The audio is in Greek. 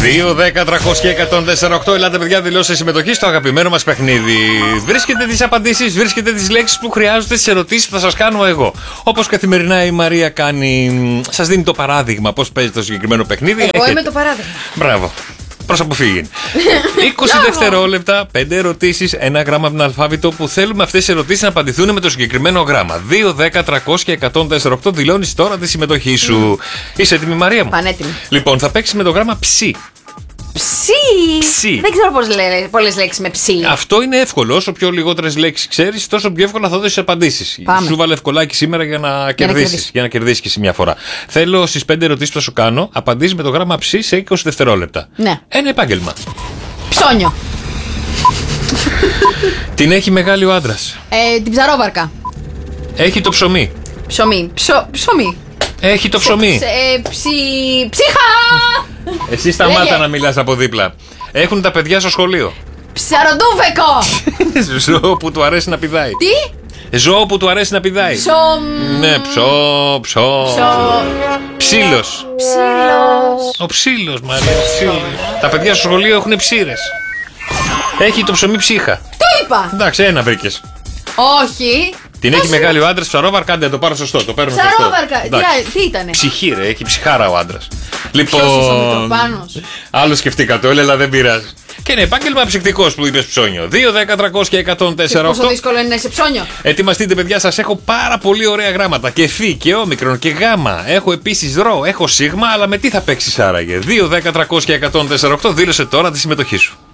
2, 10, 300 και 104,8. Ελάτε, παιδιά, δηλώστε συμμετοχή στο αγαπημένο μας παιχνίδι. Βρίσκετε τις απαντήσεις, βρίσκετε τις λέξεις που χρειάζονται, τις ερωτήσεις που θα σας κάνω εγώ. Όπως καθημερινά η Μαρία κάνει, σας δίνει το παράδειγμα πώς παίζει το συγκεκριμένο παιχνίδι. Εγώ είμαι το παράδειγμα. Μπράβο. Προς αποφύγη. 20 δευτερόλεπτα, 5 ερωτήσεις, ένα γράμμα από τον αλφάβητο που θέλουμε αυτές τις ερωτήσεις να απαντηθούν με το συγκεκριμένο γράμμα. 2, 10, 300 και 104,8. Δηλώνεις τώρα τη συμμετοχή σου. Είσαι έτοιμη, Μαρία μου? Πανέτοιμη. Λοιπόν, θα παίξεις με το γράμμα ψι. Ψι. Δεν ξέρω πολλές λέξεις με ψι. Αυτό είναι εύκολο. Όσο πιο λιγότερες λέξεις ξέρεις, τόσο πιο εύκολα θα δώσεις απαντήσεις. Πάμε. Σου βάλε ευκολάκι σήμερα για να κερδίσεις. Για να κερδίσεις και εσύ μια φορά. Θέλω στις 5 ερωτήσεις που θα σου κάνω, απαντήσεις με το γράμμα ψι σε 20 δευτερόλεπτα. Ναι. Ένα επάγγελμα. Ψώνιο. Την έχει μεγάλη ο άντρας. Την ψαρόβαρκα. Έχει το ψωμί. Ψωμί. Ψωμί. Έχει το ψωμί. Ψύχα! Εσύ σταμάτα Λέγε. να μιλάς από δίπλα. Έχουν τα παιδιά στο σχολείο. Ψαροντούβεκο! Ζώο που του αρέσει να πηδάει. Τι? Ζώο που του αρέσει να πηδάει. Ναι, ψήλος. Ψήλος. Ο ψήλος, Μαρία. Ψήλος. Τα παιδιά στο σχολείο έχουν ψήρες. Έχει το ψωμί ψύχα. Το είπα! Εντάξει, ένα βρήκες. Όχι. Την έχει μεγάλη ο άντρας, ψαρόβαρκα, άντε, το πάρω σωστό. Το παίρνω σωστό. Ψαρόβαρκα. Τι ήτανε? Ψυχή, ρε, έχει ψυχάρα ο άντρας. Ποιος είσαι ο Μητροπάνος? Άλλο σκεφτήκατε όλοι, αλλά δεν πειράζει. Και είναι επάγγελμα ψυκτικός που είπες ψώνιο. 2, 10, 300 και 104,8. Πόσο δύσκολο είναι να είσαι ψώνιο. Ετοιμαστείτε, παιδιά, σας έχω πάρα πολύ ωραία γράμματα. Και φι και όμικρον και γάμα. Έχω επίσης ρο, έχω σίγμα, αλλά με τι θα παίξεις άραγε? 2, 10, 300 και 104,8. Δήλωσε τώρα τη συμμετοχή σου.